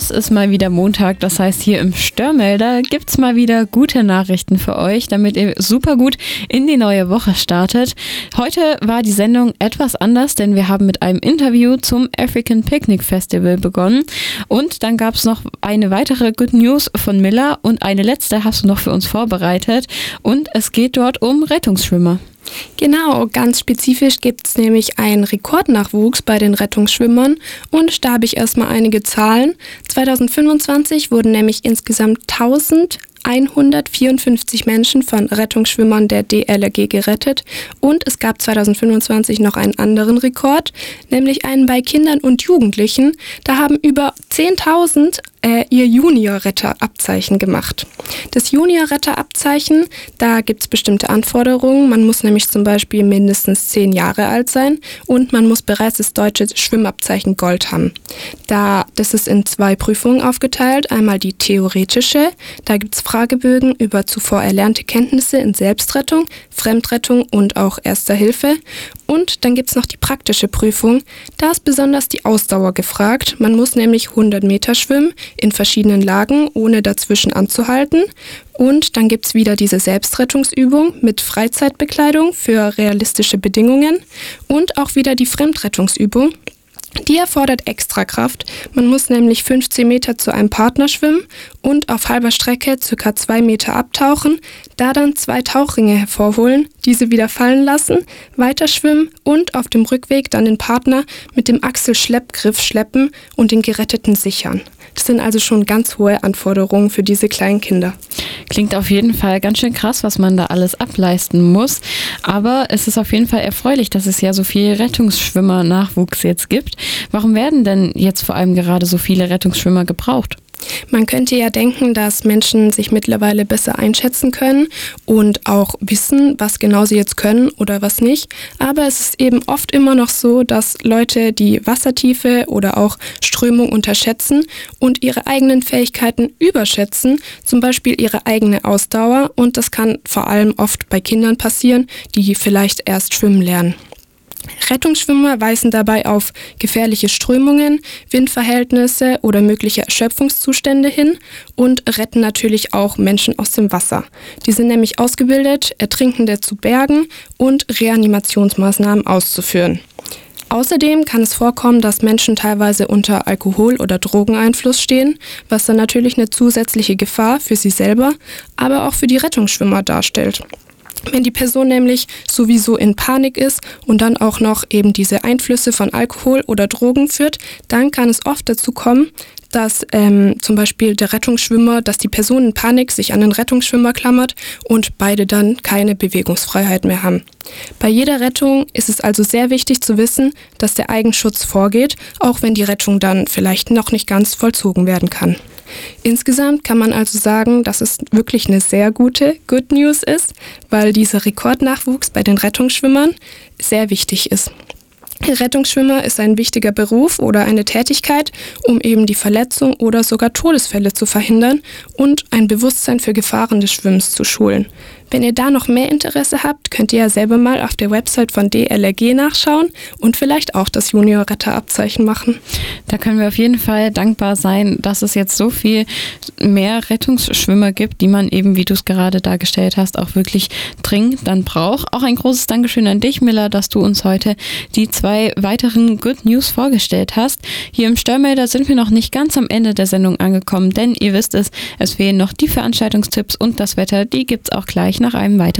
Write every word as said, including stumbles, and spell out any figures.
Es ist mal wieder Montag, das heißt hier im Störmelder gibt's mal wieder gute Nachrichten für euch, damit ihr super gut in die neue Woche startet. Heute war die Sendung etwas anders, denn wir haben mit einem Interview zum African Picnic Festival begonnen und dann gab's noch eine weitere Good News von Miller und eine letzte hast du noch für uns vorbereitet und es geht dort um Rettungsschwimmer. Genau, ganz spezifisch gibt es nämlich einen Rekordnachwuchs bei den Rettungsschwimmern und da habe ich erstmal einige Zahlen. zwanzig fünfundzwanzig wurden nämlich insgesamt eintausendeinhundertvierundfünfzig Menschen von Rettungsschwimmern der D L R G gerettet und es gab zwanzig fünfundzwanzig noch einen anderen Rekord, nämlich einen bei Kindern und Jugendlichen. Da haben über zehntausend äh, ihr Junior-Retter-Abzeichen gemacht. Das Junior-Retter-Abzeichen, da gibt es bestimmte Anforderungen. Man muss nämlich zum Beispiel mindestens zehn Jahre alt sein und man muss bereits das deutsche Schwimmabzeichen Gold haben. Da, das ist in zwei Prüfungen aufgeteilt. Einmal die theoretische, da gibt es Fragebögen über zuvor erlernte Kenntnisse in Selbstrettung, Fremdrettung und auch Erster Hilfe. Und dann gibt es noch die praktische Prüfung. Da ist besonders die Ausdauer gefragt. Man muss nämlich hundert Meter schwimmen in verschiedenen Lagen, ohne dazwischen anzuhalten. Und dann gibt es wieder diese Selbstrettungsübung mit Freizeitbekleidung für realistische Bedingungen und auch wieder die Fremdrettungsübung. Die erfordert Extrakraft. Man muss nämlich fünfzehn Meter zu einem Partner schwimmen und auf halber Strecke ca. zwei Meter abtauchen, da dann zwei Tauchringe hervorholen, diese wieder fallen lassen, weiter schwimmen und auf dem Rückweg dann den Partner mit dem Achselschleppgriff schleppen und den Geretteten sichern. Das sind also schon ganz hohe Anforderungen für diese kleinen Kinder. Klingt auf jeden Fall ganz schön krass, was man da alles ableisten muss. Aber es ist auf jeden Fall erfreulich, dass es ja so viel Rettungsschwimmer-Nachwuchs jetzt gibt. Warum werden denn jetzt vor allem gerade so viele Rettungsschwimmer gebraucht? Man könnte ja denken, dass Menschen sich mittlerweile besser einschätzen können und auch wissen, was genau sie jetzt können oder was nicht. Aber es ist eben oft immer noch so, dass Leute die Wassertiefe oder auch Strömung unterschätzen und ihre eigenen Fähigkeiten überschätzen, zum Beispiel ihre eigene Ausdauer. Und das kann vor allem oft bei Kindern passieren, die vielleicht erst schwimmen lernen. Rettungsschwimmer weisen dabei auf gefährliche Strömungen, Windverhältnisse oder mögliche Erschöpfungszustände hin und retten natürlich auch Menschen aus dem Wasser. Die sind nämlich ausgebildet, Ertrinkende zu bergen und Reanimationsmaßnahmen auszuführen. Außerdem kann es vorkommen, dass Menschen teilweise unter Alkohol- oder Drogeneinfluss stehen, was dann natürlich eine zusätzliche Gefahr für sie selber, aber auch für die Rettungsschwimmer darstellt. Wenn die Person nämlich sowieso in Panik ist und dann auch noch eben diese Einflüsse von Alkohol oder Drogen führt, dann kann es oft dazu kommen, dass ähm, zum Beispiel der Rettungsschwimmer, dass die Person in Panik sich an den Rettungsschwimmer klammert und beide dann keine Bewegungsfreiheit mehr haben. Bei jeder Rettung ist es also sehr wichtig zu wissen, dass der Eigenschutz vorgeht, auch wenn die Rettung dann vielleicht noch nicht ganz vollzogen werden kann. Insgesamt kann man also sagen, dass es wirklich eine sehr gute Good News ist, weil dieser Rekordnachwuchs bei den Rettungsschwimmern sehr wichtig ist. Rettungsschwimmer ist ein wichtiger Beruf oder eine Tätigkeit, um eben die Verletzung oder sogar Todesfälle zu verhindern und ein Bewusstsein für Gefahren des Schwimmens zu schulen. Wenn ihr da noch mehr Interesse habt, könnt ihr ja selber mal auf der Website von D L R G nachschauen und vielleicht auch das Junior-Retter-Abzeichen machen. Da können wir auf jeden Fall dankbar sein, dass es jetzt so viel mehr Rettungsschwimmer gibt, die man eben, wie du es gerade dargestellt hast, auch wirklich dringend dann braucht. Auch ein großes Dankeschön an dich, Miller, dass du uns heute die zwei weiteren Good News vorgestellt hast. Hier im Störmelder sind wir noch nicht ganz am Ende der Sendung angekommen, denn ihr wisst es, es fehlen noch die Veranstaltungstipps und das Wetter, die gibt's auch gleich nach einem weiteren